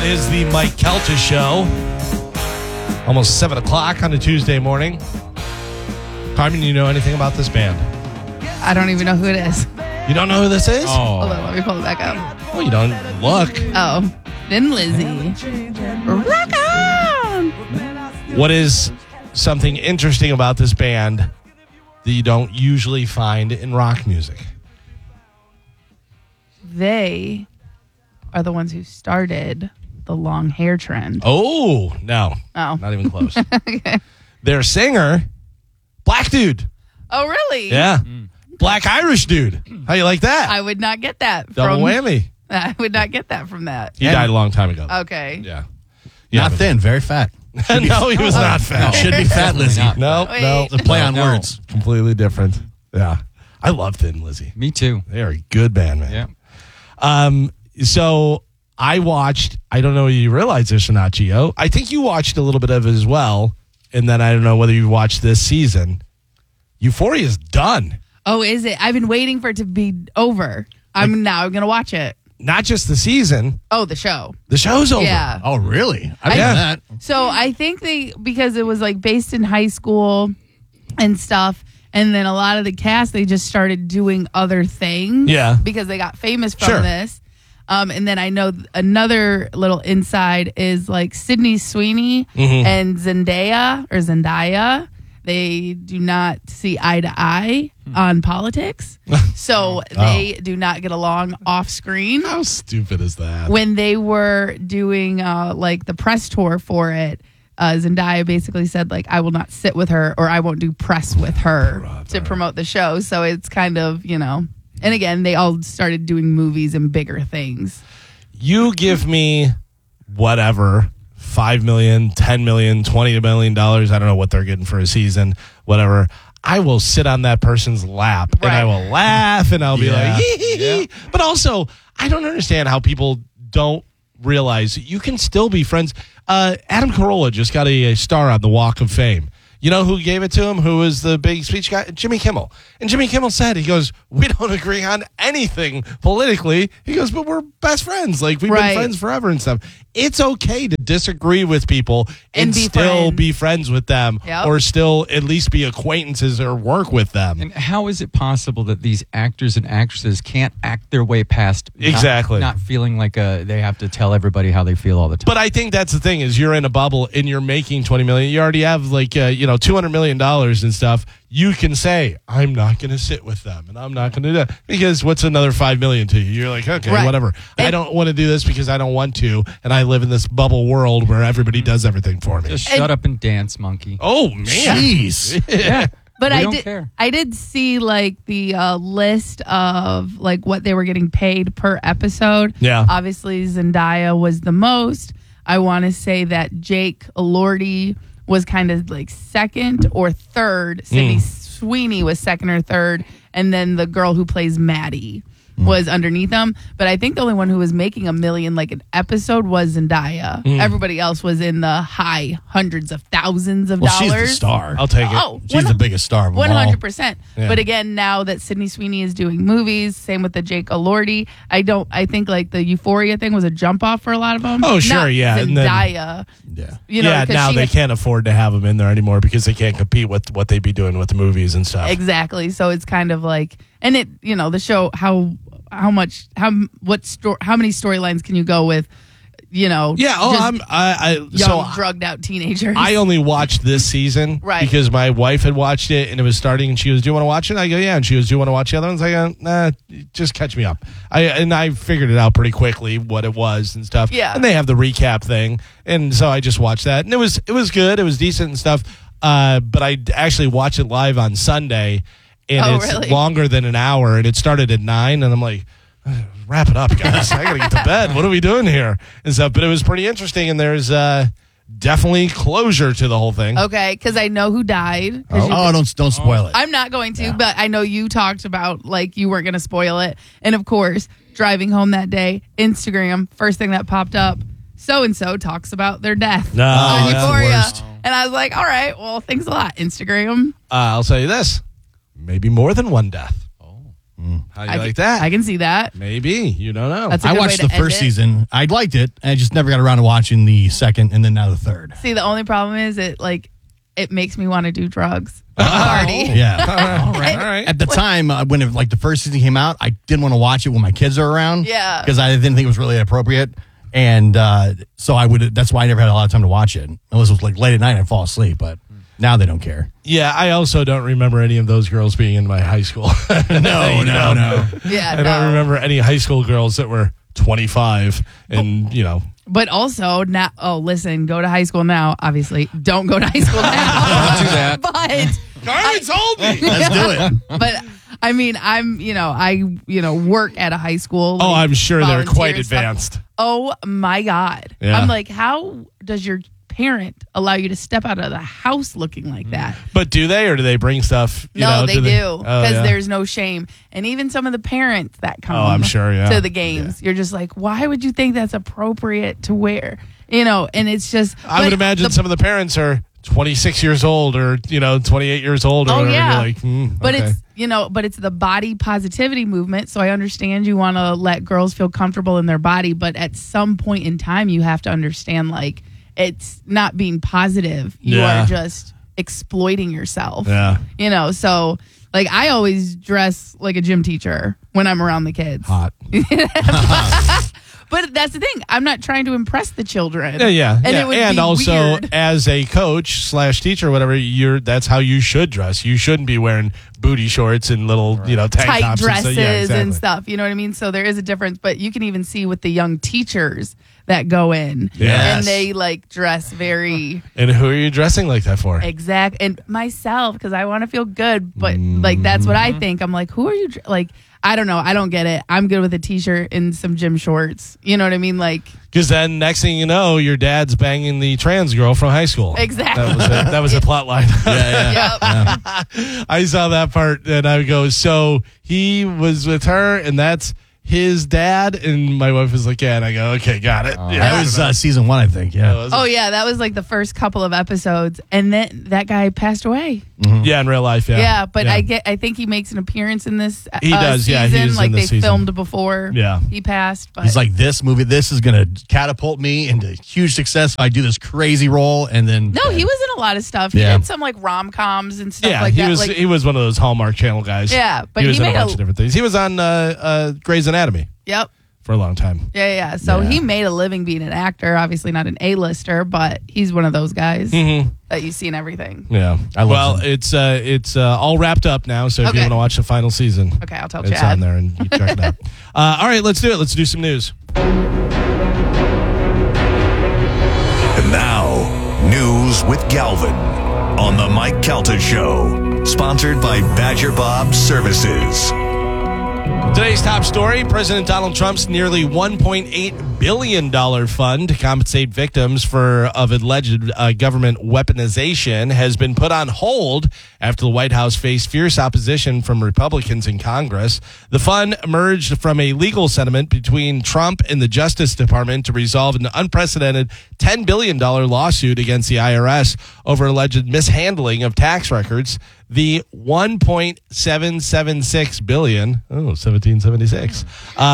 Is the Mike Kelta Show. Almost 7 o'clock on a Tuesday morning. Carmen, you know anything about this band? I don't even know who it is. You don't know who this is? Hold on, let me pull it back up. Well, you don't look. Oh, Thin Lizzy. Rock on! What is something interesting about this band that you don't usually find in rock music? They are the ones who started the long hair trend. Oh, no. Oh. Not even close. Okay. Their singer, black dude. Oh, really? Yeah. Black Irish dude. How you like that? I would not get that. Double whammy. I would not get that from that. He died a long time ago. Okay. Yeah. Not thin, very fat. No, he was not fat. Should be fat, Lizzie. No, Wait. no. The play on words. Completely different. Yeah. I love Thin Lizzy. Me too. They are a good band, man. Yeah. So I watched, I don't know if you realize this or not, Gio. I think you watched a little bit of it as well. And then I don't know whether you watched this season. Euphoria's done. Oh, is it? I've been waiting for it to be over. I'm going to watch it. Not just the season. Oh, the show. The show's over. Yeah. Oh, really? I didn't Yeah. know that. So I think because it was like based in high school and stuff, and then a lot of the cast, they just started doing other things. Yeah. Because they got famous from Sure. this. And then I know another little inside is like Sydney Sweeney and Zendaya. They do not see eye to eye on politics. So they do not get along off screen. How stupid is that? When they were doing like the press tour for it, Zendaya basically said like, I will not sit with her or I won't do press with her to promote the show. So it's kind of, and again, they all started doing movies and bigger things. You give me whatever, $5 million, $10 million, $20 million. I don't know what they're getting for a season, whatever. I will sit on that person's lap and I will laugh and I'll be like, hee, hee, hee. But also, I don't understand how people don't realize you can still be friends. Adam Carolla just got a star on the Walk of Fame. You know who gave it to him? Who was the big speech guy? Jimmy Kimmel. And Jimmy Kimmel said, he goes, we don't agree on anything politically. He goes, but we're best friends. Like, we've been friends forever and stuff. It's okay to disagree with people and be still friends. be friends with them or still at least be acquaintances or work with them. And how is it possible that these actors and actresses can't act their way past not feeling like they have to tell everybody how they feel all the time? But I think that's the thing is you're in a bubble and you're making $20 million. You already have like, $200 million and stuff. You can say, I'm not going to sit with them and I'm not going to do that because what's another $5 million to you? You're like, okay, whatever. I don't want to do this because I don't want to. And I live in this bubble world where everybody does everything for me. Just shut up and dance, monkey. Oh, man. Jeez. Yeah. But care. I did see like the list of like what they were getting paid per episode. Yeah. Obviously, Zendaya was the most. I want to say that Jake Elordi was kind of like second or third. Sydney Sweeney was second or third. And then the girl who plays Maddie was underneath them. But I think the only one who was making $1 million like an episode was Zendaya. Everybody else was in the high hundreds of thousands of dollars. She's the star. I'll take it. Oh, She's the biggest star of them all. 100%. But again, now that Sydney Sweeney is doing movies, same with the Jake Elordi. I think like the Euphoria thing was a jump off for a lot of them. Oh, sure, Not yeah. And Zendaya. Yeah. Now they can't afford to have them in there anymore because they can't compete with what they'd be doing with the movies and stuff. Exactly. So it's kind of like, and it, the show, how many storylines can you go with, Yeah. Oh, young drugged out teenagers. I only watched this season because my wife had watched it and it was starting and she goes, do you want to watch it? I go, yeah. And she goes, do you want to watch the other ones? I go, nah, just catch me up. I figured it out pretty quickly what it was and stuff. Yeah. And they have the recap thing. And so I just watched that and it was good. It was decent and stuff. But I actually watched it live on Sunday and it's longer than an hour and it started at 9 and I'm like, wrap it up, guys. I gotta get to bed. What are we doing here? And stuff. But it was pretty interesting, and there's definitely closure to the whole thing. Okay, because I know who died. Don't spoil it. I'm not going to, but I know you talked about like you weren't going to spoil it. And of course, driving home that day, Instagram, first thing that popped up, so and so talks about their death on Euphoria. And I was like, all right, well, thanks a lot, Instagram. I'll tell you this: maybe more than one death. How do you like that? I can see that. Maybe. You don't know. That's a I good way watched to the end first it. season. I liked it. I just never got around to watching the second and then now the third. See, the only problem is it makes me want to do drugs. Party. Yeah. All right. At the time, when the first season came out, I didn't want to watch it when my kids are around. Yeah. Because I didn't think it was really appropriate. And so that's why I never had a lot of time to watch it. Unless it was like late at night and I'd fall asleep. But now they don't care. Yeah, I also don't remember any of those girls being in my high school. No. Yeah, I don't remember any high school girls that were 25 and, But also now, listen, go to high school now. Obviously, don't go to high school now. Don't do that. But Carmen told me. Let's do it. but I mean, I work at a high school. Oh, I'm sure they're volunteer quite and stuff. advanced. Oh my God. Yeah. I'm like, how does your parent allow you to step out of the house looking like that? But do they, or do they bring stuff? No, they do, because yeah. there's no shame. And even some of the parents that come I'm sure, yeah. to the games, you're just like, why would you think that's appropriate to wear? And it's just. I would imagine some of the parents are 26 years old or 28 years old or Oh, whatever. yeah. You're like, But okay. it's the body positivity movement. So I understand you want to let girls feel comfortable in their body, but at some point in time, you have to understand like it's not being positive. You Yeah. are just exploiting yourself. Yeah. So like I always dress like a gym teacher when I'm around the kids. Hot. But that's the thing. I'm not trying to impress the children. Yeah. And it would and be also, weird. as a coach / teacher, or whatever, that's how you should dress. You shouldn't be wearing booty shorts and little, tank tight tops dresses and stuff. Yeah, exactly. and stuff. You know what I mean? So there is a difference, but you can even see with the young teachers that go in Yes. and they like dress very And who are you dressing like that for? exact. And myself, because I want to feel good, but like that's what I think. I'm like, who are you? Like, I don't know. I don't get it. I'm good with a t-shirt and some gym shorts. You know what I mean? Like, Because then next thing you know, your dad's banging the trans girl from high school. exactly. That was a plot line. Yep. I saw that part and I go, so he was with her and that's his dad? And my wife was like, yeah. And I go, okay, got it. Yeah, That was season 1, I think. Yeah. Oh yeah, that was like the first couple of episodes, and then that guy passed away. Yeah, in real life, yeah. Yeah, but I think he makes an appearance in this. He does, season, yeah, he is like in they this season. filmed before. Yeah. he passed. But He's like, this movie, this is going to catapult me into huge success if I do this crazy role. And then. no, he was in a lot of stuff. He Yeah. did some like rom-coms and stuff Yeah, like he that. was like, he was one of those Hallmark Channel guys. Yeah, but he was he in a made bunch a- of different things. He was on Grey's Anatomy yep. for a long time. Yeah. So he made a living being an actor. Obviously not an A-lister, but he's one of those guys that you see in everything. Yeah. I love him. It's all wrapped up now. So if you Okay. want to watch the final season, Okay, I'll tell it's Chad. on there and you check it out. All right, let's do it. Let's do some news. And now, news with Galvin on the Mike Calta Show, sponsored by Badger Bob Services. Today's top story, President Donald Trump's nearly $1.8 billion fund to compensate victims of alleged government weaponization has been put on hold after the White House faced fierce opposition from Republicans in Congress. The fund emerged from a legal settlement between Trump and the Justice Department to resolve an unprecedented $10 billion lawsuit against the IRS over alleged mishandling of tax records. The $1.776 billion, 1776,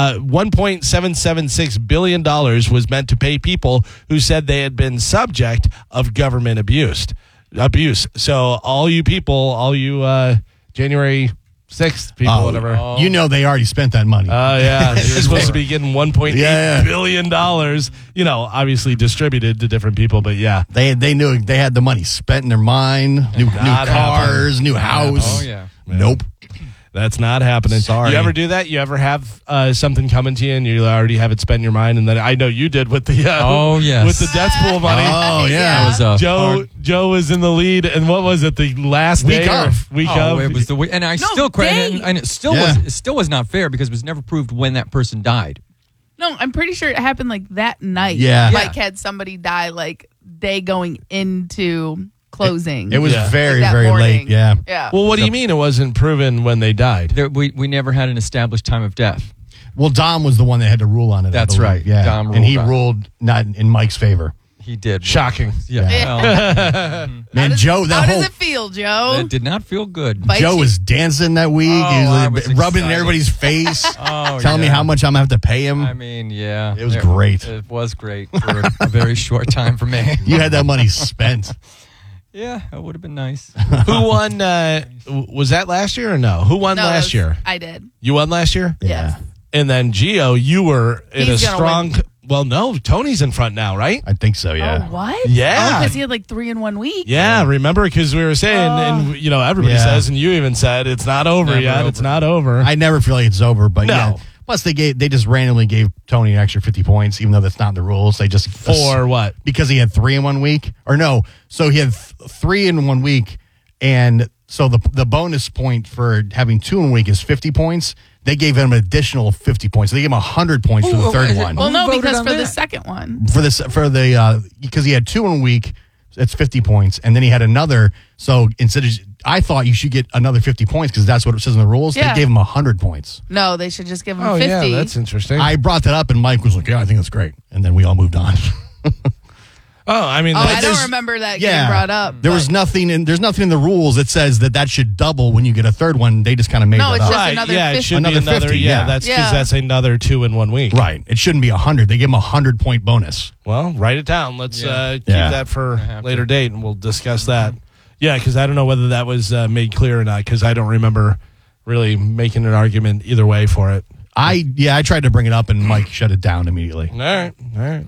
$1.776 billion was meant to pay people who said they had been subject of government abuse. So all you people, all you January 6th people, whatever. You know they already spent that money. Yeah, you're supposed to be getting $1.8 billion, obviously distributed to different people, but yeah. They knew they had the money spent in their mind. New cars, new house. Oh, yeah. Nope. That's not happening. Sorry. You ever do that? You ever have something coming to you and you already have it spent in your mind? And then I know you did with the with the death pool money. Oh, yeah. That was Joe was in the lead, and what was it? The last Week day or of. week Oh, of. it was the week, and I still credit, and it still was not fair because it was never proved when that person died. No, I'm pretty sure it happened like that night. Yeah. Mike had somebody die like day going into closing. It was Yeah. very, Like that very morning. late. Yeah. Yeah. Well, what do you mean it wasn't proven when they died? We never had an established time of death. Well, Dom was the one that had to rule on it. I That's believe. right. Yeah. Dom and he ruled on it. ruled not in Mike's favor. He did. Shocking. Yeah. Well, Man, Joe, how does it feel, Joe? it did not feel good. Joe was dancing that week. Oh, He I was was rubbing in excited. everybody's face, Oh, telling me yeah. how much I'm going to have to pay him. I mean, yeah. It was great. It was great for a very short time for me. You had that money spent. Yeah, it would have been nice. Who won? Was that last year or no? Who won No, last year? I did. You won last year? Yes. And then Gio, you were in He's a gonna strong. win. Well, no, Tony's in front now, right? I think so, yeah. Oh, what? Yeah. Because he had like 3 in 1 week. Yeah, remember because we were saying, and everybody Yeah. says, and you even said it's not over Never yet. over. It's not over. I never feel like it's over, but No. yeah. Plus, they just randomly gave Tony an extra 50 points, even though that's not in the rules. They just For what? Because he had 3 in 1 week, or no? So he had 3 in 1 week, and so the bonus point for having 2 in a week is 50 points. They gave him an additional 50 points. So they gave him 100 points for the third one. Well, no, Who voted because on for the that? second one. Because he had 2 in a week, that's 50 points, and then he had another. So instead of, I thought you should get another 50 points because that's what it says in the rules. Yeah. They gave him 100 points. No, they should just give him Oh, 50. yeah, that's interesting. I brought that up, and Mike was like, "Yeah, I think that's great," and then we all moved on. I there's- don't remember that getting brought up. There was nothing, and there's nothing in the rules that says that should double when you get a third one. They just kind of made No, that it's up. just right. another Yeah, it 50. should be Another another. 50, Yeah, yeah. that's because Yeah. that's another 2 in 1 week. Right. It shouldn't be 100. They give him 100 point bonus. Well, write it down. Let's keep Yeah. that for have later to. date, and we'll discuss that. Yeah, because I don't know whether that was made clear or not, because I don't remember really making an argument either way for it. I tried to bring it up, and Mike shut it down immediately. All right.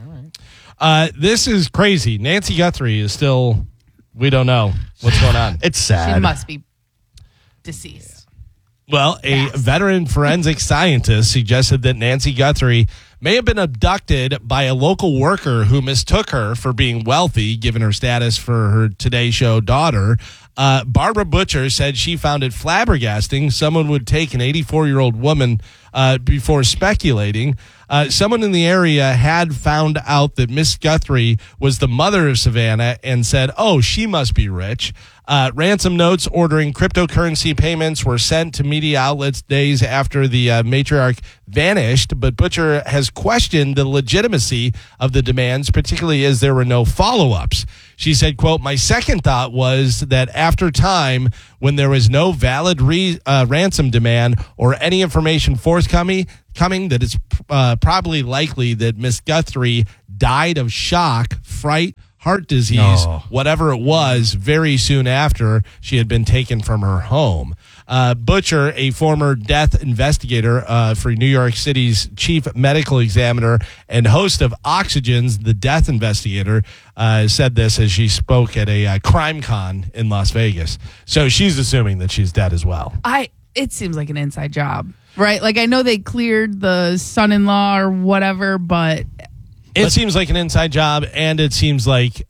This is crazy. Nancy Guthrie is still, we don't know what's going on. It's sad. She must be deceased. Well, a veteran forensic scientist suggested that Nancy Guthrie may have been abducted by a local worker who mistook her for being wealthy, given her status for her Today Show daughter. Barbara Butcher said she found it flabbergasting someone would take an 84-year-old woman before speculating. Someone in the area had found out that Miss Guthrie was the mother of Savannah and said, oh, she must be rich. Ransom notes ordering cryptocurrency payments were sent to media outlets days after the matriarch vanished, but Butcher has questioned the legitimacy of the demands, particularly as there were no follow-ups. She said, quote, my second thought was that after time, when there was no valid ransom demand or any information forthcoming, that it's probably likely that Miss Guthrie died of shock, fright, heart disease, whatever it was, very soon after she had been taken from her home. Butcher, a former death investigator for New York City's chief medical examiner and host of Oxygen's The Death Investigator, said this as she spoke at a crime con in Las Vegas. So she's assuming that she's dead as well. It seems like an inside job, right? Like I know they cleared the son-in-law or whatever, but It seems like an inside job, and it seems like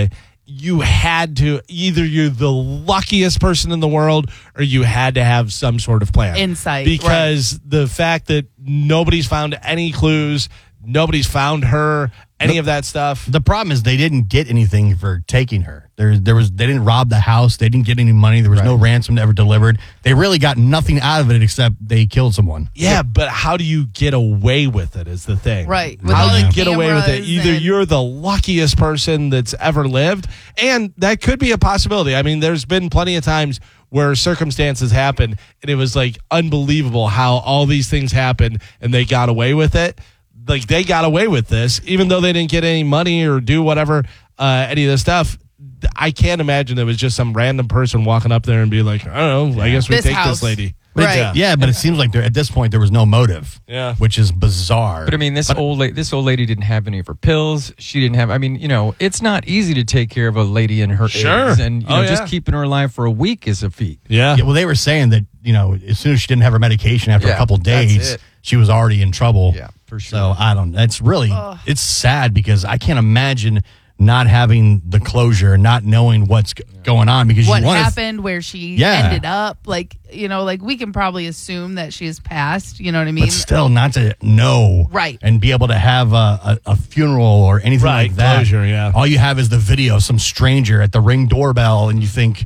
you had to, either you're the luckiest person in the world or you had to have some sort of plan. Insight, Because the fact that nobody's found any clues, nobody's found her, any of that stuff. The problem is they didn't get anything for taking her. They didn't rob the house. They didn't get any money. There was no ransom ever delivered. They really got nothing out of it except they killed someone. Yeah, but how do you get away with it is the thing. Right. With How all do you the get away with it? cameras Either and- you're the luckiest person that's ever lived, and that could be a possibility. I mean, there's been plenty of times where circumstances happen, and it was like unbelievable how all these things happened, and they got away with it. Like, they got away with this, even though they didn't get any money or do whatever, any of this stuff. I can't imagine there was just some random person walking up there and be like, I don't know, I guess we This take house. this lady. Right. Yeah, but it seems like at this point there was no motive. Yeah. Which is bizarre. But I mean, this old lady didn't have any of her pills. She didn't have. I mean, it's not easy to take care of a lady in her Sure. age, and Oh, just yeah. keeping her alive for a week is a feat. Yeah. Yeah, well, they were saying that, as soon as she didn't have her medication after a Yeah, couple that's days, it. she was already in trouble. Yeah, for sure. So I don't, it's really, it's sad because I can't imagine not having the closure, not knowing what's going on because what you want happened, where she Yeah. ended up, like we can probably assume that she has passed. You know what I mean? but still not to know. Right. And be able to have a funeral or anything Right, like that. closure, yeah. All you have is the video of some stranger at the Ring doorbell and you think,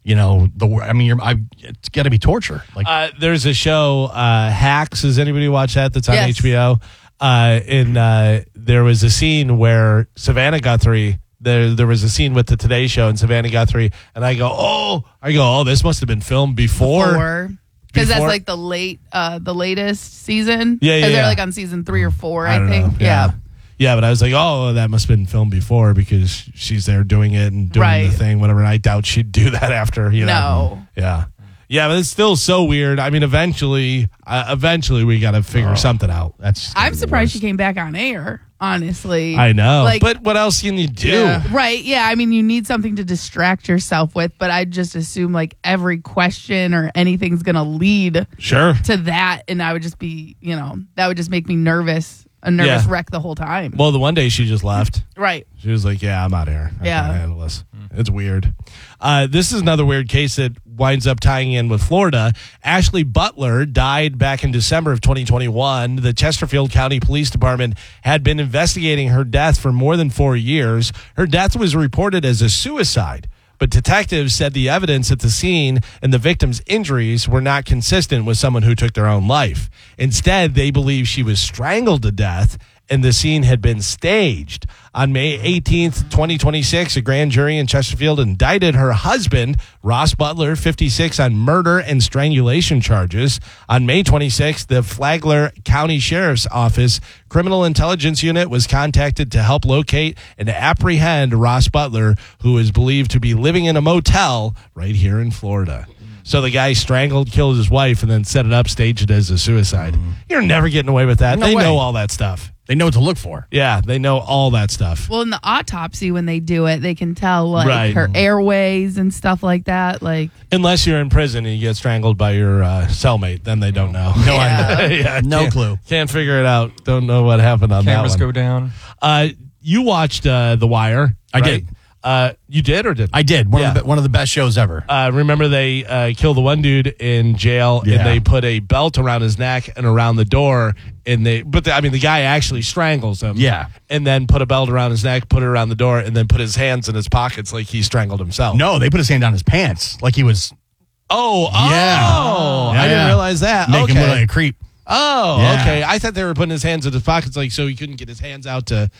it's got to be torture. Like, There's a show, Hacks. Does anybody watch that? That's on Yes. HBO. There was a scene where Savannah Guthrie. There was a scene with the Today Show and Savannah Guthrie, and I go, oh, this must have been filmed before. Because that's like the latest season. Yeah. They're like on season 3 or 4, I think. Yeah. Yeah, but I was like, oh, that must have been filmed before because she's there doing it and doing the thing, whatever. And I doubt she'd do that after, No. Yeah. Yeah, but it's still so weird. I mean, eventually we got to figure something out. I'm surprised she came back on air, honestly. I know. But what else can you do? Yeah. Right. Yeah. I mean, you need something to distract yourself with, but I just assume like every question or anything's going to lead to that. And I would just be, that would just make me nervous. A nervous wreck the whole time. Well, the one day she just left. Right. She was like, yeah, I'm out of here. I can't handle this. It's weird. This is another weird case that winds up tying in with Florida. Ashley Butler died back in December of 2021. The Chesterfield County Police Department had been investigating her death for more than 4 years. Her death was reported as a suicide. But detectives said the evidence at the scene and the victim's injuries were not consistent with someone who took their own life. Instead, they believe she was strangled to death and the scene had been staged. On May 18th, 2026, a grand jury in Chesterfield indicted her husband, Ross Butler, 56, on murder and strangulation charges. On May 26th, the Flagler County Sheriff's Office Criminal Intelligence Unit was contacted to help locate and apprehend Ross Butler, who is believed to be living in a motel right here in Florida. So the guy strangled, killed his wife, and then set it up, staged it as a suicide. You're never getting away with that. They know all that stuff. They know what to look for. Yeah, they know all that stuff. Well, in the autopsy, when they do it, they can tell her airways and stuff like that. Unless you're in prison and you get strangled by your cellmate, then they don't know. No idea. No clue. Can't figure it out. Don't know what happened on Cameras that one. Cameras go down. You watched The Wire. I did. You did or didn't? I did. One of the best shows ever. Remember they killed the one dude in jail and they put a belt around his neck and around the door the guy actually strangles him. Yeah. And then put a belt around his neck, put it around the door, and then put his hands in his pockets like he strangled himself. No, they put his hand down his pants like he was. I didn't realize that. Make him look like a creep. Okay. I thought they were putting his hands in his pockets so he couldn't get his hands out to,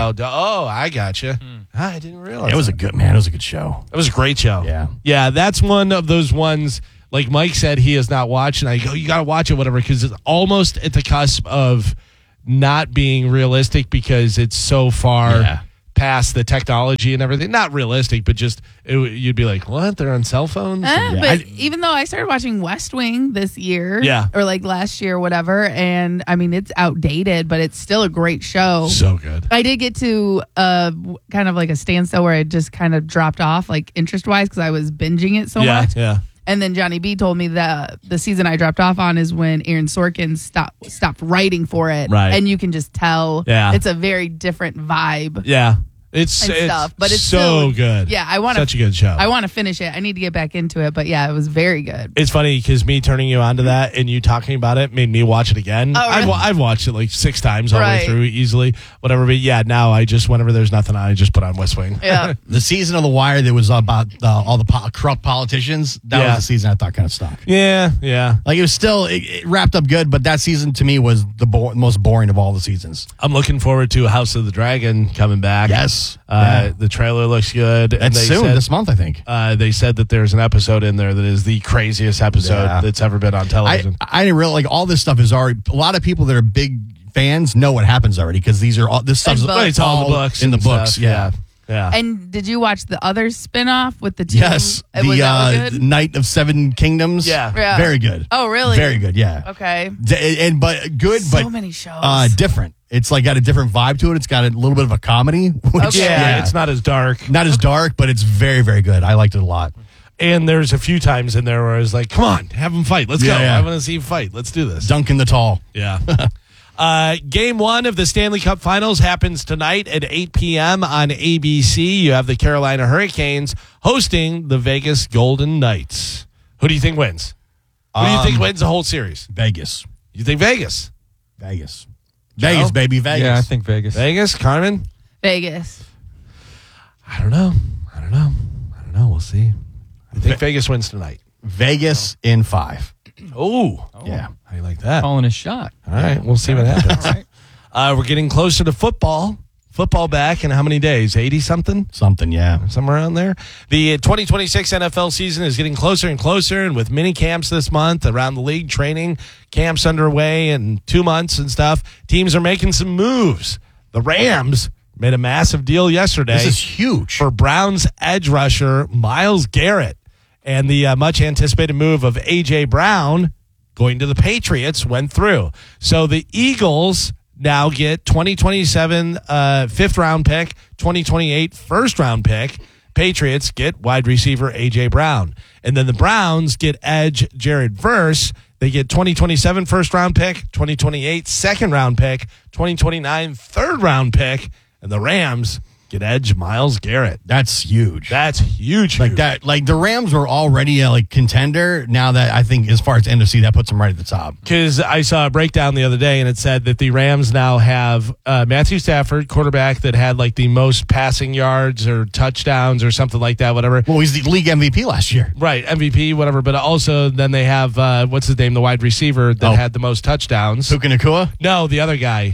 I gotcha. I didn't realize it was a good, man. It was a good show. It was a great show. Yeah. Yeah, that's one of those ones, like Mike said, he has not watched, and I go, you got to watch it, whatever, because it's almost at the cusp of not being realistic because it's so far past the technology and everything. Not realistic, but just you'd be like, what? They're on cell phones? But even though I started watching West Wing this year, or last year, whatever, and I mean, it's outdated, but it's still a great show. So good. I did get to kind of like a standstill where I just kind of dropped off, like interest-wise, because I was binging it so much. Yeah. And then Johnny B told me that the season I dropped off on is when Aaron Sorkin stopped writing for it. Right. And you can just tell it's a very different vibe. Yeah. It's stuff, but it's so still good. Yeah, such a good show. I want to finish it. I need to get back into it, but yeah, it was very good. It's funny because me turning you onto that and you talking about it made me watch it again. Oh, really? I've watched it like 6 times all the way through easily, whatever. But yeah, now I just whenever there's nothing on, I just put on West Wing. Yeah, the season of The Wire that was about all the corrupt politicians. That was the season I thought kind of stunk. Yeah. Like it was still it wrapped up good, but that season to me was the most boring of all the seasons. I'm looking forward to House of the Dragon coming back. Yes. The trailer looks good. That's soon, this month, I think. They said that there's an episode in there that is the craziest episode that's ever been on television. I didn't realize all this stuff is already. A lot of people that are big fans know what happens already because this stuff's it's all the books in the books. Stuff. Yeah. And did you watch the other spin-off with the two? Yes, the Night of Seven Kingdoms. Yeah, very good. Oh, really? Very good. Yeah. Okay. But good, so but many shows. Different. It's like got a different vibe to it. It's got a little bit of a comedy. Which, it's not as dark. Not as dark, but it's very, very good. I liked it a lot. And there's a few times in there where I was like, come on, have them fight. Let's go. I want to see him fight. Let's do this. Duncan the Tall. Yeah. Game 1 of the Stanley Cup Finals happens tonight at 8 p.m. on ABC. You have the Carolina Hurricanes hosting the Vegas Golden Knights. Who do you think wins? Who do you think wins the whole series? Vegas. You think Vegas? Vegas. Vegas, baby, Vegas. Yeah, I think Vegas. Vegas, Carmen? Vegas. I don't know. We'll see. I think Vegas wins tonight. Vegas in 5. Oh. Yeah. How you like that? Calling a shot. All right. We'll see what happens. All right. We're getting closer to football. Football back in how many days? 80-something? Something, yeah. Somewhere around there. The 2026 NFL season is getting closer and closer, and with mini camps this month around the league, training camps underway in 2 months and stuff, teams are making some moves. The Rams made a massive deal yesterday. This is huge. For Browns edge rusher Myles Garrett. And the much-anticipated move of A.J. Brown going to the Patriots went through. So the Eagles now get 2027 fifth-round pick, 2028 first-round pick. Patriots get wide receiver A.J. Brown. And then the Browns get edge Jared Verse. They get 2027 first-round pick, 2028 second-round pick, 2029 third-round pick. And the Rams get edge Myles Garrett. That's huge. That's huge. Like that. Like the Rams were already a contender. Now that I think, as far as NFC, that puts them right at the top. Because I saw a breakdown the other day, and it said that the Rams now have Matthew Stafford, quarterback that had like the most passing yards or touchdowns or something like that. Whatever. Well, he's the league MVP last year. Right, MVP, whatever. But also, then they have what's his name, the wide receiver that had the most touchdowns. Puka Nacua? No, the other guy.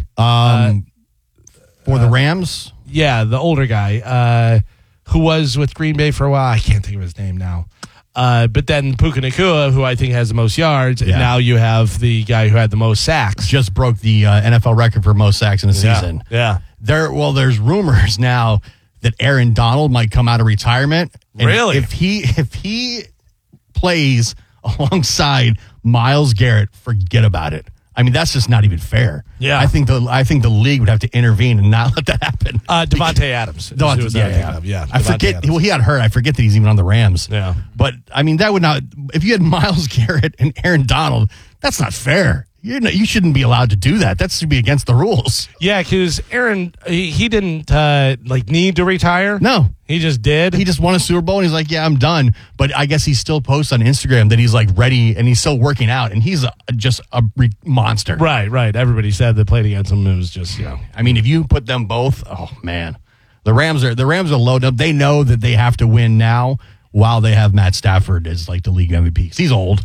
For the Rams. Yeah, the older guy who was with Green Bay for a while. I can't think of his name now. But then Puka Nacua, who I think has the most yards. Yeah. And now you have the guy who had the most sacks. Just broke the NFL record for most sacks in a season. Yeah. There's rumors now that Aaron Donald might come out of retirement. And really? If he plays alongside Myles Garrett, forget about it. I mean, that's just not even fair. Yeah, I think the league would have to intervene and not let that happen. Devontae Adams. Yeah. I forget. Well, he got hurt. I forget that he's even on the Rams. Yeah, but I mean, that would not. If you had Myles Garrett and Aaron Donald, that's not fair. You shouldn't be allowed to do that. That should be against the rules. Yeah, because Aaron, he didn't need to retire. No, he just did. He just won a Super Bowl and he's like, yeah, I'm done. But I guess he still posts on Instagram that he's like ready and he's still working out and he's just a monster. Right. Everybody said that played against him. It was just, I mean, if you put them both, oh man, the Rams are loaded up. They know that they have to win now while they have Matt Stafford as like the league MVP. He's old,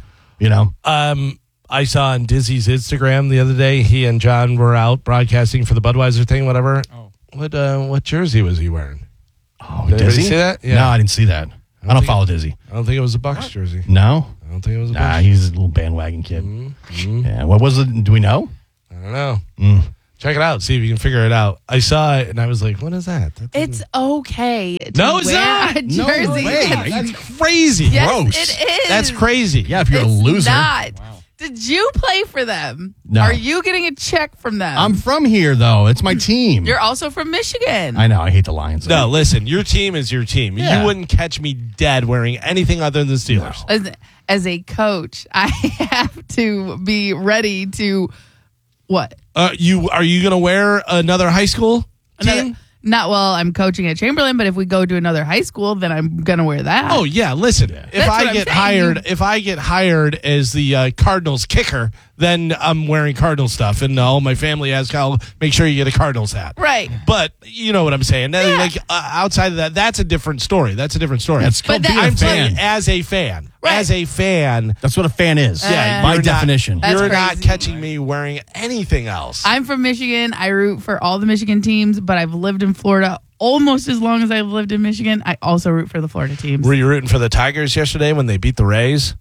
I saw on Dizzy's Instagram the other day, he and John were out broadcasting for the Budweiser thing, whatever. Oh. What jersey was he wearing? Oh, did Dizzy? You see that? Yeah. No, I didn't see that. I don't follow Dizzy. I don't think it was a Bucks jersey. No? I don't think it was a Bucks. Nah, he's a little bandwagon kid. Mm-hmm. Yeah. What was it? Do we know? I don't know. Check it out. See if you can figure it out. I saw it and I was like, what is that? It's okay. No, it's not. A jersey. No way. That's crazy. Yes, Gross. it is. That's crazy. Yeah, if you're a loser. Not. Wow. Did you play for them? No. Are you getting a check from them? I'm from here, though. It's my team. You're also from Michigan. I know. I hate the Lions. No, listen. Your team is your team. Yeah. You wouldn't catch me dead wearing anything other than the Steelers. No. As a coach, I have to be ready to what? Are you going to wear another high school team? Not while I'm coaching at Chamberlain, but if we go to another high school, then I'm gonna wear that. Oh yeah, listen. If I get hired as the Cardinals kicker, then I'm wearing Cardinal stuff, and all my family has. I'll make sure you get a Cardinals hat. Right. But you know what I'm saying. Yeah. Like outside of that, that's a different story. I'm saying as a fan. Right. As a fan, that's what a fan is. Yeah, by definition. You're not catching me wearing anything else. I'm from Michigan. I root for all the Michigan teams, but I've lived in Florida almost as long as I've lived in Michigan. I also root for the Florida teams. Were you rooting for the Tigers yesterday when they beat the Rays?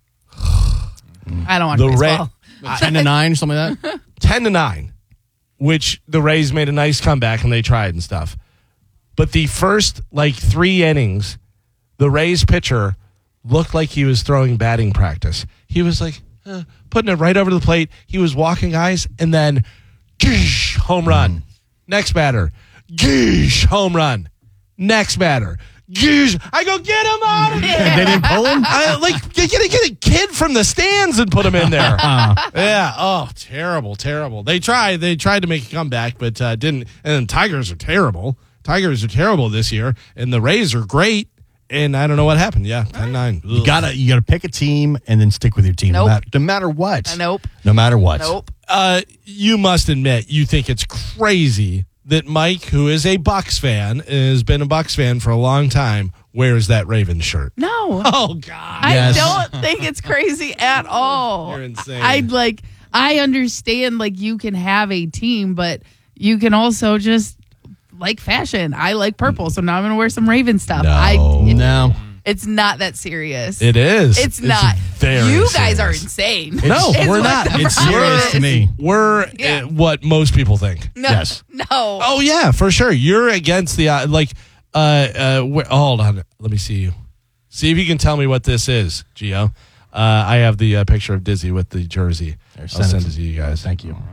I don't watch baseball. 10-9, something like that? 10-9, which the Rays made a nice comeback and they tried and stuff. But the first 3 innings, the Rays pitcher looked like he was throwing batting practice. He was putting it right over the plate. He was walking guys and then home run. Next batter. Home run. Next batter. I go, get him out of there. They didn't pull him? Get a kid from the stands and put him in there. Yeah. Oh, terrible. They tried to make a comeback, but didn't. And Tigers are terrible. Tigers are terrible this year, and the Rays are great. And I don't know what happened. Yeah, 10-9. You gotta pick a team and then stick with your team. Nope. No matter what. Nope. No matter what. Nope. You must admit you think it's crazy that Mike, who is a Bucks fan, has been a Bucks fan for a long time, wears that Ravens shirt. No. Oh God. I don't think it's crazy at all. You're insane. I understand you can have a team, but you can also just like fashion. I like purple, so now I'm going to wear some Raven stuff. No. It's not that serious. It is. It's not. Very you serious. guys are insane. No, Is we're what not. the It's problem serious is. to me. We're Yeah. what most people think. No, Yes. no. Oh yeah, for sure. You're against the hold on. Let me see you. See if you can tell me what this is, Gio. I have the picture of Dizzy with the jersey. I'll send it to you guys. Thank you.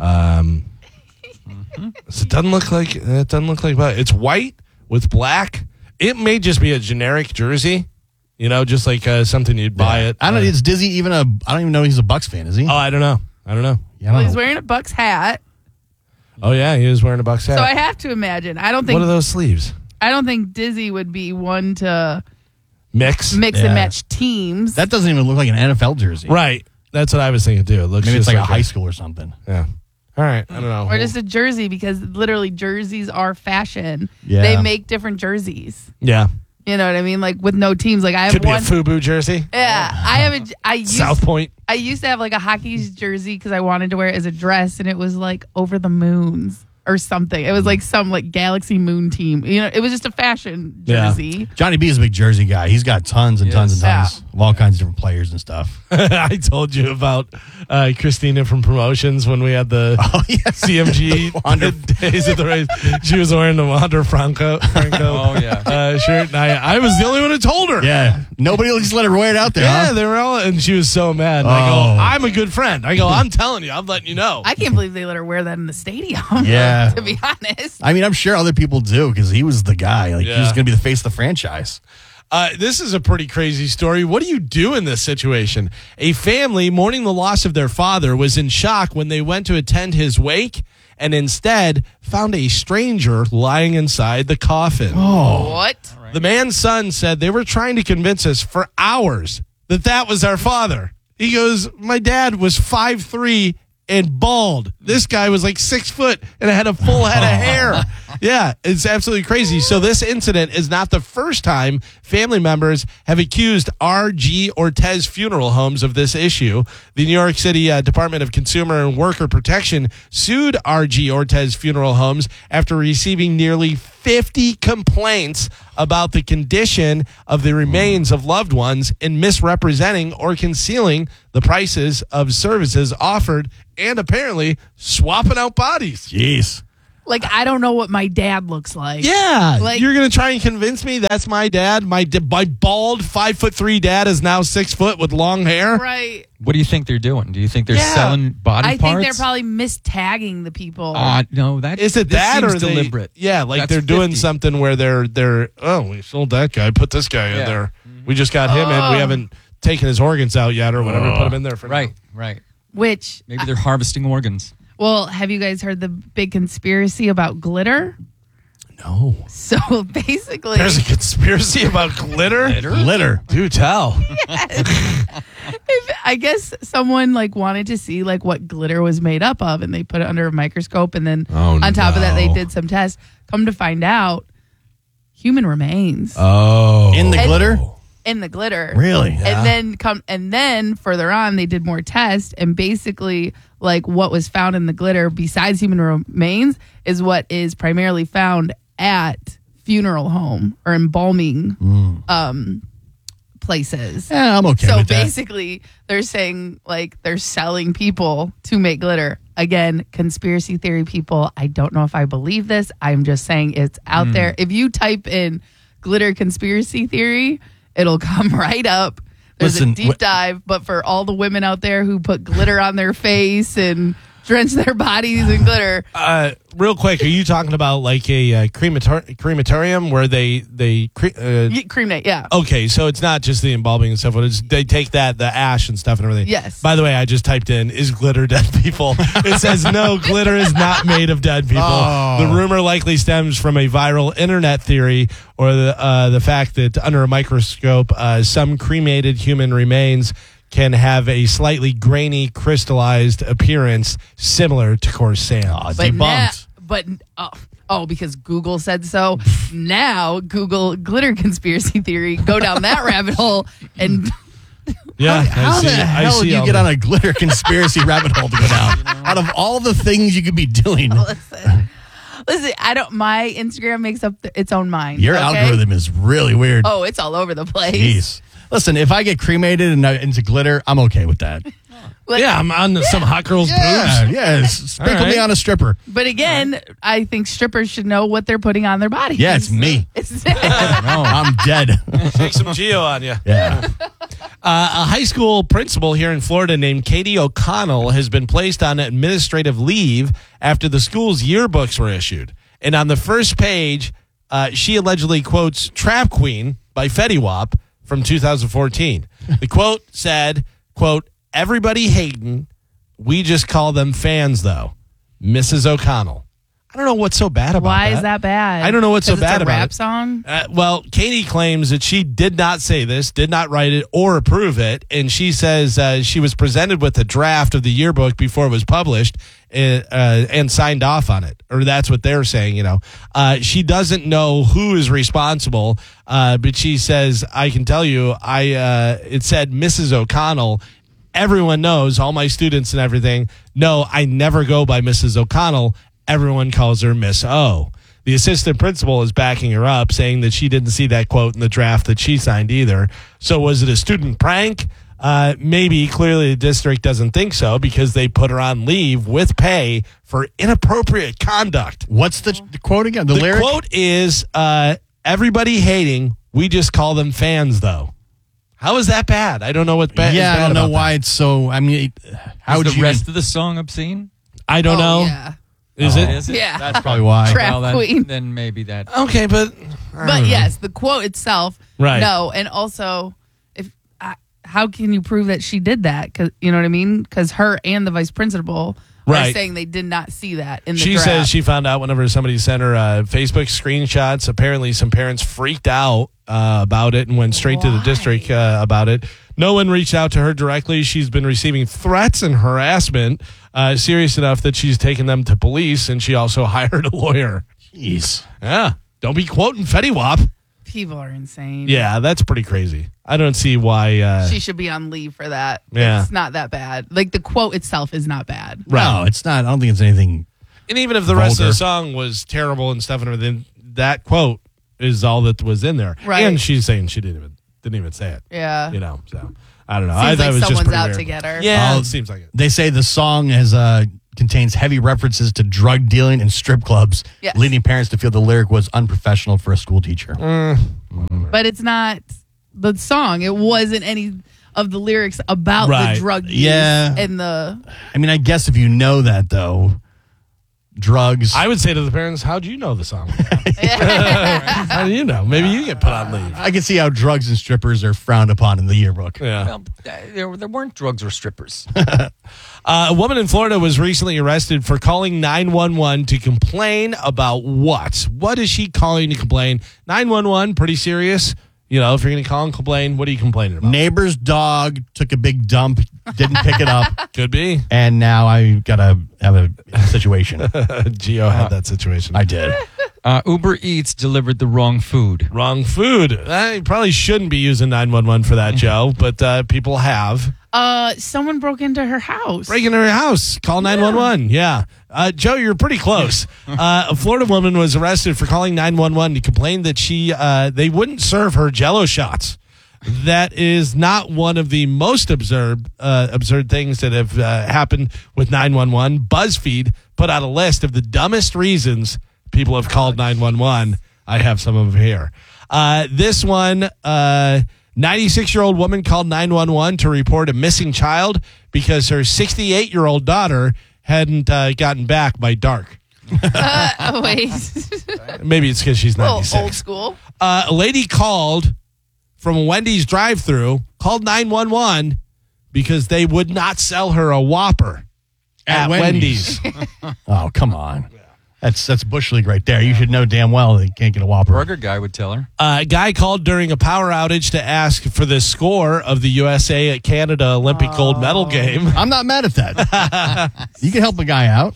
So it doesn't look like it's white with black. It may just be a generic jersey, just like something you'd buy it. I don't know. Is Dizzy even I don't even know he's a Bucks fan, is he? Oh, I don't know. Yeah, I don't Well, he's know. wearing a Bucks hat, Oh yeah, he was wearing a Bucks hat. so I have to imagine. I don't What are think those sleeves? Dizzy would be one to Mix. mix Yeah. and match teams. That doesn't even look like an NFL jersey. Right. That's what I was thinking too. It looks Maybe it's just like a high school or something. Yeah. All right. I don't know. or just a jersey, because literally jerseys are fashion. Yeah. They make different jerseys. Yeah. You know what I mean? Like with no teams. Like I have Could be a one. FUBU jersey. Yeah, I used South Point. I used to have like a hockey jersey because I wanted to wear it as a dress, and it was like Over the Moons or something. It was like some like Galaxy Moon team. It was just a fashion Yeah. jersey. Johnny B is a big jersey guy. He's got tons and tons and tons of all kinds of different players and stuff. I told you about Christina from Promotions when we had the CMG days at the race. She was wearing the Wander Franco Oh, yeah. shirt. And I was the only one who told her. Yeah. Nobody will just let her wear it out there, Yeah, huh? they were all, and she was so mad. And I go, Oh. I'm a good friend. I go, I'm telling you, I'm letting you know. I can't believe they let her wear that in the stadium. Yeah. To be honest. I mean, I'm sure other people do because he was the guy. Like, he Yeah. was going to be the face of the franchise. This is a pretty crazy story. What do you do in this situation? A family mourning the loss of their father was in shock when they went to attend his wake and instead found a stranger lying inside the coffin. What? The man's son said they were trying to convince us for hours that was our father. He goes, my dad was 5'3" and bald. This guy was like 6 foot and had a full head of hair. Yeah, it's absolutely crazy. So this incident is not the first time family members have accused R.G. Ortez Funeral Homes of this issue. The New York City Department of Consumer and Worker Protection sued R.G. Ortez Funeral Homes after receiving nearly 50 complaints about the condition of the remains of loved ones and misrepresenting or concealing the prices of services offered and apparently swapping out bodies. Jeez. Like, I don't know what my dad looks like. Yeah, Like- you're gonna try and convince me that's my dad. My bald 5'3" dad is now 6 foot with long hair. Right. What do you think they're doing? Do you think they're Yeah. selling body I parts? think they're probably mistagging the people. No, that Is it this that seems or they, deliberate? Yeah, like That's they're doing 50. something where they're we sold that guy, put this guy in Yeah. there. We just got him in. We haven't taken his organs out yet or whatever. Put him in there for now. Right. Which, Maybe they're harvesting organs. well, have you guys heard the big conspiracy about glitter? No, So basically, there's a conspiracy about glitter. Litter. Do tell. I guess someone like wanted to see like what glitter was made up of, and they put it under a microscope, and then on top of that, they did some tests. Come to find out, human remains Oh, In the glitter? in the glitter. Really? And then further on, they did more tests, and basically, like what was found in the glitter, besides human remains, is what is primarily found at funeral home or embalming places. Yeah, I'm okay So with that. basically, they're saying like they're selling people to make glitter. Again, conspiracy theory people. I don't know if I believe this. I'm just saying it's out there. If you type in glitter conspiracy theory, it'll come right up. There's Listen, a deep dive, but for all the women out there who put glitter on their face and drench their bodies in glitter, real quick, are you talking about like a crematorium where they cremate, yeah. Okay, so it's not just the embalming and stuff, but they take the ash and stuff and everything. Yes. By the way, I just typed in, is glitter dead people? It says, no, glitter is not made of dead people. Oh. The rumor likely stems from a viral internet theory or the fact that under a microscope, some cremated human remains can have a slightly grainy, crystallized appearance similar to coarse sand. Debunked. Because Google said so. Now Google glitter conspiracy theory. Go down that rabbit hole, and Yeah. How the hell do you get on a glitter conspiracy rabbit hole to go down? Out of all the things you could be doing, Listen, my Instagram makes up its own mind. your algorithm is really weird. Oh, it's all over the place. Jeez. Listen, if I get cremated and into glitter, I'm okay with that. Yeah, I'm on some hot girl's boobs. Yeah, sprinkle me right. on a stripper. But again, I think strippers should know what they're putting on their bodies. Yeah, it's me. I'm dead. Take some Geo on you. Yeah. A high school principal here in Florida named Katie O'Connell has been placed on administrative leave after the school's yearbooks were issued. And on the first page, she allegedly quotes Trap Queen by Fetty Wap from 2014. The quote said, quote, "Everybody hating. We just call them fans, though." Mrs. O'Connell. I don't know what's so bad about Why that. is that bad? I don't know what's so bad it's a about rap it. song? Well, Katie claims that she did not say this, did not write it or approve it. And she says she was presented with a draft of the yearbook before it was published and signed off on it. Or that's what they're saying, you know. She doesn't know who is responsible, but she says, I can tell you, it said Mrs. O'Connell. Everyone knows, all my students and everything know I never go by Mrs. O'Connell. Everyone calls her Miss O. The assistant principal is backing her up, saying that she didn't see that quote in the draft that she signed either. So was it a student prank? Maybe. Clearly the district doesn't think so because they put her on leave with pay for inappropriate conduct. What's the quote again? The lyric? Quote is, everybody hating, we just call them fans, though. How is that bad? I don't know what's bad. Yeah, I don't know about why that. it's so. I mean, how Is would the you rest of the song obscene? I don't know. Yeah. Is it? Is it? Yeah. That's probably why? Trap Queen. Then maybe that. Okay, but But yes, the quote itself, Right. no. And also, how can you prove that she did that? 'Cause, you know what I mean? Because her and the vice principal are Right. saying they did not see that in the she draft. says she found out whenever somebody sent her Facebook screenshots. Apparently, some parents freaked out about it and went straight to the district about it. No one reached out to her directly. She's been receiving threats and harassment, serious enough that she's taken them to police, and she also hired a lawyer. Jeez. Yeah, don't be quoting Fetty Wap. People are insane. Yeah, that's pretty crazy. I don't see why. She should be on leave for that. Yeah. It's not that bad. Like the quote itself is not bad. No, it's not. I don't think it's anything. And even if the rest of Vulgar. the song was terrible and stuff and everything, that quote is all that was in there. Right. And she's saying she didn't even say it. Yeah. You know, so I don't know. Seems I thought like it was just someone's pretty out weird. to get her. Yeah, Oh, it seems like it. They say the song contains heavy references to drug dealing and strip clubs, Yes. leading parents to feel the lyric was unprofessional for a school teacher. But it's not the song. It wasn't any of the lyrics about Right. the drug use Yeah. and the I mean, I guess if you know that, though, drugs. I would say to the parents, how'd you know the song? How do you know? Maybe you get put on leave. I can see how drugs and strippers are frowned upon in the yearbook. Yeah. Well, there weren't drugs or strippers. A woman in Florida was recently arrested for calling 911 to complain about what? What is she calling to complain? 911, pretty serious. You know, if you're going to call and complain, what are you complaining about? Neighbor's dog took a big dump, didn't pick it up, Could be. and now I got to have a situation. Geo had that situation. I did. Uber Eats delivered the wrong food. Wrong food. I probably shouldn't be using 911 for that, Joe, but people have. someone broke into her house. Break into her house. Call 911. Yeah. Joe, you're pretty close. A Florida woman was arrested for calling 911 to complain that they wouldn't serve her Jell-O shots. That is not one of the most absurd things that have happened with 911. BuzzFeed put out a list of the dumbest reasons people have called 911. I have some of them here. This one, 96-year-old woman called 911 to report a missing child because her 68-year-old daughter hadn't gotten back by dark. Wait. Maybe it's because she's Well, 96. old school. A lady called from a Wendy's drive-thru, called 911 because they would not sell her a Whopper at Wendy's. Oh, come on. That's Bush League right there. You should know damn well they can't get a Whopper. Burger guy would tell her. A guy called during a power outage to ask for the score of the USA Canada Olympic gold medal game. I'm not mad at that. You can help a guy out.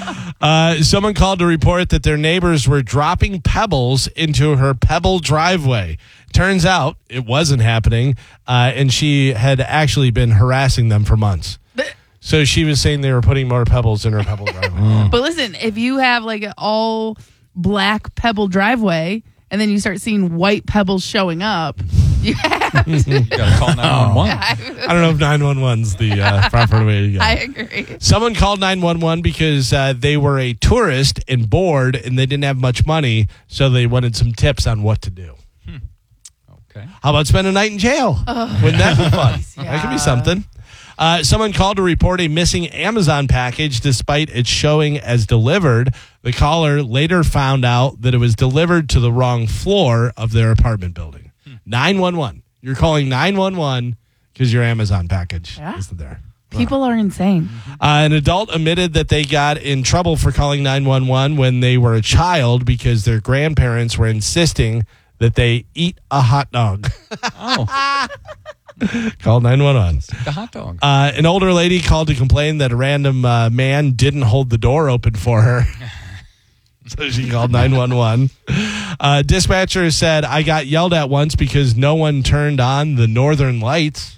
Someone called to report that their neighbors were dropping pebbles into her pebble driveway. Turns out it wasn't happening, and she had actually been harassing them for months. So she was saying they were putting more pebbles in her pebble driveway. But listen, if you have like an all black pebble driveway and then you start seeing white pebbles showing up, you have to. You gotta call 911. I don't know if 911's the proper way to go. I agree. Someone called 911 because they were a tourist and bored and they didn't have much money, so they wanted some tips on what to do. Okay. How about spend a night in jail? Wouldn't that be fun? That could be something. Someone called to report a missing Amazon package despite it showing as delivered. The caller later found out that it was delivered to the wrong floor of their apartment building. 911. You're calling 911 because your Amazon package isn't there. People are insane. An adult admitted that they got in trouble for calling 911 when they were a child because their grandparents were insisting that they eat a hot dog. Oh. Called 911. The hot dog. An older lady called to complain that a random man didn't hold the door open for her. So she called 911. Dispatcher said, I got yelled at once because no one turned on the northern lights.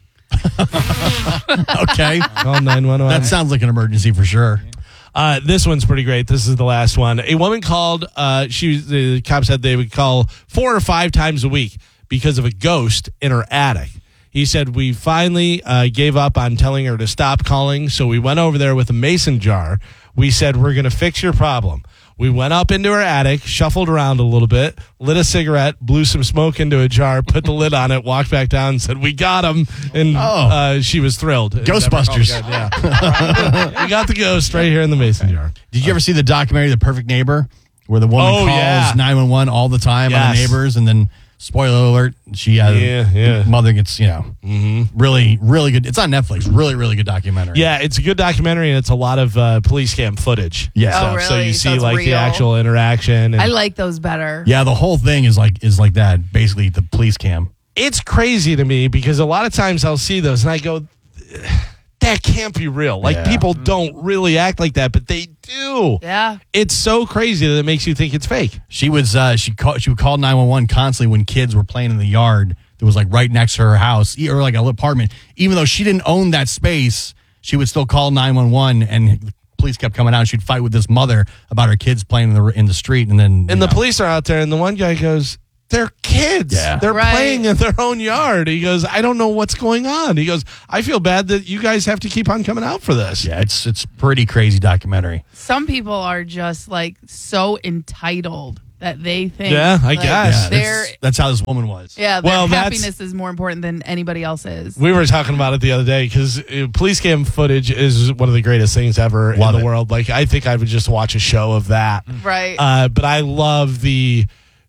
Okay. Called 911. That sounds like an emergency for sure. This one's pretty great. This is the last one. A woman called, the cop said they would call 4 or 5 times a week because of a ghost in her attic. He said, we finally gave up on telling her to stop calling, so we went over there with a mason jar. We said, we're going to fix your problem. We went up into her attic, shuffled around a little bit, lit a cigarette, blew some smoke into a jar, put the lid on it, walked back down and said, we got him. And she was thrilled. Ghostbusters. Yeah. We got the ghost right here in the mason jar. Did you ever see the documentary, The Perfect Neighbor, where the woman calls 911 all the time on the neighbors, and then, spoiler alert, she mother gets, really, really good. It's on Netflix. Really, really good documentary. Yeah, it's a good documentary, and it's a lot of police cam footage. Yeah. Oh, really? So you see That's the real? actual interaction. And I like those better. Yeah, the whole thing is like that. Basically, the police cam. It's crazy to me because a lot of times I'll see those and I go, that can't be real. Like, people don't really act like that, but they do. Yeah. It's so crazy that it makes you think it's fake. She was she would call 911 constantly when kids were playing in the yard that was like right next to her house or like an apartment. Even though she didn't own that space, she would still call 911, and the police kept coming out. She'd fight with this mother about her kids playing in the street, and then the police are out there, and the one guy goes, they're kids. Yeah. They're playing in their own yard. He goes, I don't know what's going on. He goes, I feel bad that you guys have to keep on coming out for this. Yeah, it's pretty crazy documentary. Some people are just like so entitled that they think. Yeah, I guess. Yeah, that's how this woman was. Yeah, their happiness is more important than anybody else's. We were talking about it the other day because police cam footage is one of the greatest things ever in the world. Like, I think I would just watch a show of that. Right. But I love the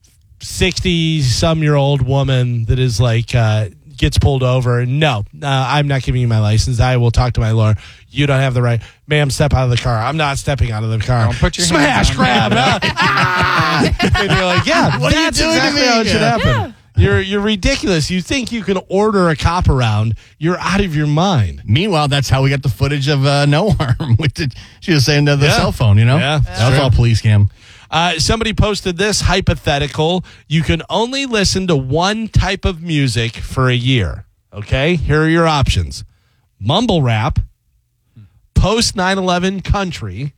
60-some-year-old woman that is like gets pulled over. No, I'm not giving you my license. I will talk to my lawyer. You don't have the right. Ma'am, step out of the car. I'm not stepping out of the car. Don't put your smash, hands on grab. And you're like, yeah, what are you that's doing exactly to me? how it should happen. You're ridiculous. You think you can order a cop around? You're out of your mind. Meanwhile, that's how we got the footage of no harm. She was saying to the cell phone, Yeah, that was all police cam. Somebody posted this hypothetical. You can only listen to one type of music for a year. Okay? Here are your options. Mumble rap, post 9/11 country,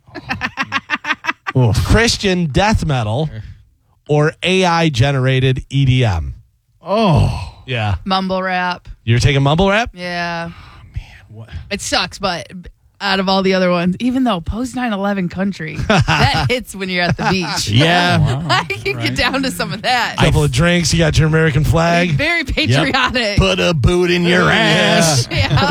Christian death metal, or AI generated EDM. Oh. Yeah. Mumble rap. You're taking mumble rap? Yeah. Oh, man. What? It sucks, but out of all the other ones, even though post 9/11 country, that hits when you're at the beach. Yeah. I can get down to some of that. Couple of drinks. You got your American flag. Very patriotic. Put a boot in your ass.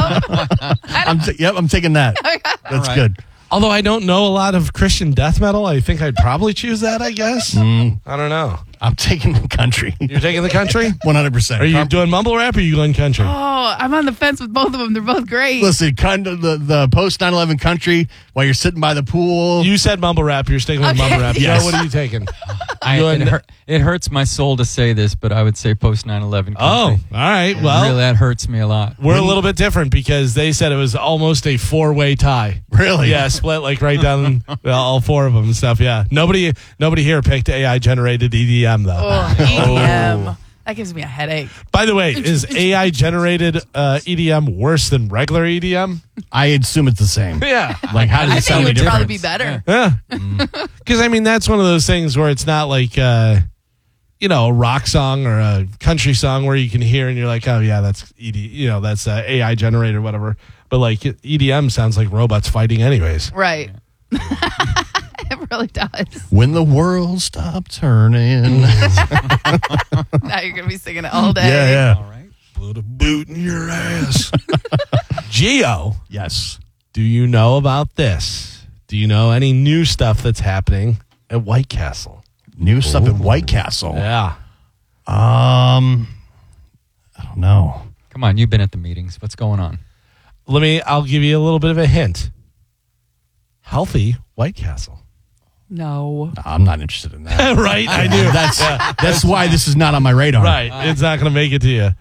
I'm taking that. That's good. Although I don't know a lot of Christian death metal, I think I'd probably choose that, I guess. I don't know. I'm taking the country. You're taking the country? 100%. Are you doing mumble rap or are you going country? Oh, I'm on the fence with both of them. They're both great. Listen, kind of the post 9/11 country while you're sitting by the pool. You said mumble rap. You're sticking with mumble rap. Yes. Joe, what are you taking? It hurts my soul to say this, but I would say post 9/11 country. Oh, all right. Well, really, that hurts me a lot. we're a little bit different because they said it was almost a 4-way tie. Really? Yeah, split like right down all 4 of them and stuff. Yeah. Nobody here picked AI generated EDM though. Oh, EDM. That gives me a headache. By the way, is AI generated EDM worse than regular EDM? I assume it's the same. Yeah. Like, how does I it think sound it any would probably different? be better. Yeah. Because, I mean, that's one of those things where it's not like, a rock song or a country song where you can hear and you're like, oh, yeah, that's that's AI generated or whatever. But, like, EDM sounds like robots fighting anyways. Right. It really does. When the world stopped turning. Now you're going to be singing it all day. Yeah. All right. Put a boot in your ass. Gio, Yes. do you know about this? Do you know any new stuff that's happening at White Castle? New stuff at White Castle. Yeah. I don't know. Come on, you've been at the meetings. What's going on? I'll give you a little bit of a hint. Healthy White Castle. No. I'm not interested in that. Right? I do. That's why this is not on my radar. Right. It's not going to make it to you.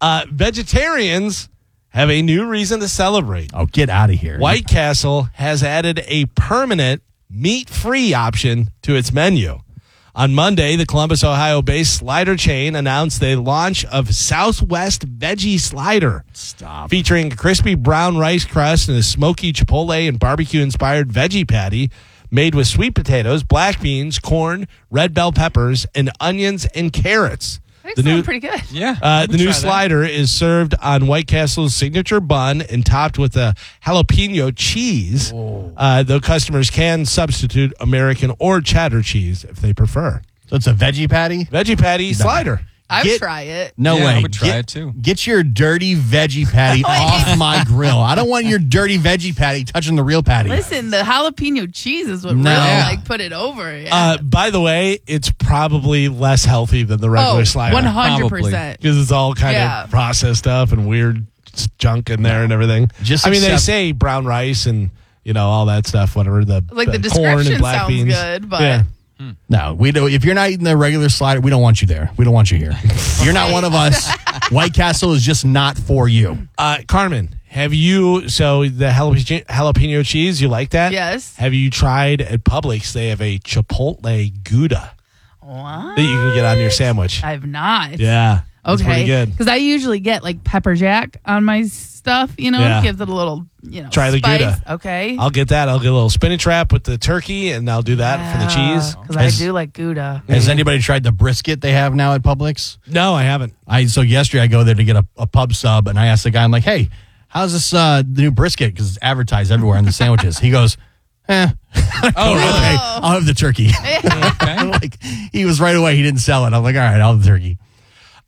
Vegetarians have a new reason to celebrate. Oh, get out of here. White Castle has added a permanent meat-free option to its menu. On Monday, the Columbus, Ohio-based slider chain announced the launch of Southwest Veggie Slider. Stop. Featuring a crispy brown rice crust and a smoky chipotle and barbecue-inspired veggie patty made with sweet potatoes, black beans, corn, red bell peppers, and onions and carrots. That sounds pretty good. Yeah. The new slider is served on White Castle's signature bun and topped with a jalapeno cheese. Though customers can substitute American or cheddar cheese if they prefer. So it's a veggie patty? Veggie patty slider. I would try it. No Yeah, way. I would try it too. Get your dirty veggie patty off my grill. I don't want your dirty veggie patty touching the real patty. Listen, the jalapeno cheese is what No. really put it over. Yeah. By the way, it's probably less healthy than the regular slider. 100%. Because it's all kind Yeah. of processed stuff and weird junk in there and everything. Just they accept- say brown rice and all that stuff, whatever. The Like the corn and description black sounds beans. good, but Yeah. No, we don't. If you're not eating the regular slider, we don't want you there. We don't want you here. You're not one of us. White Castle is just not for you. Carmen, have you, so the jalapeno cheese, you like that? Yes. Have you tried at Publix? They have a Chipotle Gouda what? that you can get on your sandwich. I've not. Yeah. It's pretty Okay. good. Because I usually get like pepper jack on my stuff, Yeah. gives it a little, Try the spice. Gouda. Okay. I'll get that. I'll get a little spinach wrap with the turkey, and I'll do that for the cheese. Because I do like Gouda. Has anybody tried the brisket they have now at Publix? No, I haven't. So yesterday I go there to get a pub sub, and I asked the guy, I'm like, hey, how's this the new brisket? Because it's advertised everywhere in the sandwiches. He goes, Oh, really? okay, I'll have the turkey. Okay. Like, he was right away. He didn't sell it. I'm like, all right, I'll have the turkey.